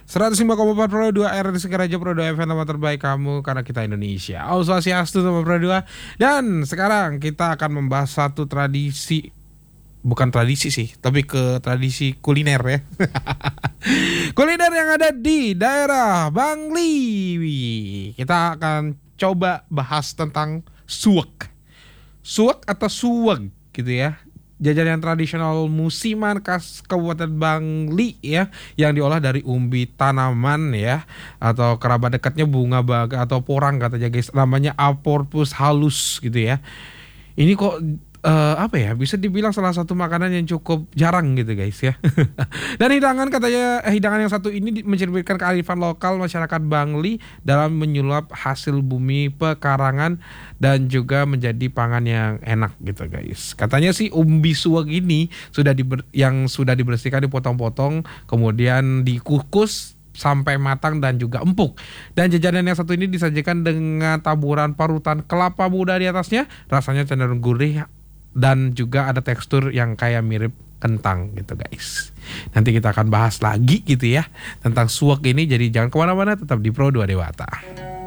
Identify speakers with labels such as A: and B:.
A: 105,4 Pro 2 RRI Sekaraja Pro 2 FM teman terbaik kamu karena kita Indonesia. Om Swastiastu teman Pro 2. Dan sekarang kita akan membahas satu tradisi. Bukan tradisi sih, tapi ke tradisi kuliner ya. Kuliner yang ada di daerah Bangli. Kita akan coba bahas tentang suwek. Suwek atau suweg gitu ya. Jajanan tradisional musiman khas Kabupaten Bangli ya, yang diolah dari umbi tanaman ya, atau kerabat dekatnya bunga baga atau porang katanya guys, namanya Aporus halus gitu ya. Ini kok apa ya, bisa dibilang salah satu makanan yang cukup jarang gitu guys ya. Dan hidangan katanya hidangan yang satu ini mencerminkan kearifan lokal masyarakat Bangli dalam menyulap hasil bumi pekarangan dan juga menjadi pangan yang enak gitu guys. Katanya sih umbi suweg ini yang sudah dibersihkan, dipotong-potong, kemudian dikukus sampai matang dan juga empuk. Dan jajanan yang satu ini disajikan dengan taburan parutan kelapa muda di atasnya. Rasanya cenderung gurih dan juga ada tekstur yang kayak mirip kentang gitu guys. Nanti kita akan bahas lagi gitu ya tentang suwek ini. Jadi jangan kemana-mana, tetap di Pro 2 Dewata.